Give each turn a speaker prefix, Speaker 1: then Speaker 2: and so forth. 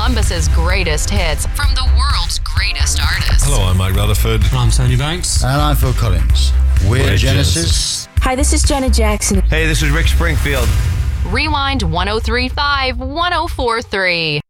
Speaker 1: Columbus's greatest hits from the world's greatest artists.
Speaker 2: Hello, I'm Mike Rutherford.
Speaker 3: I'm Tony Banks.
Speaker 4: And I'm Phil Collins. We're Genesis.
Speaker 5: Hi, this is Janet Jackson.
Speaker 6: Hey, this is Rick Springfield.
Speaker 1: Rewind 1035 1043.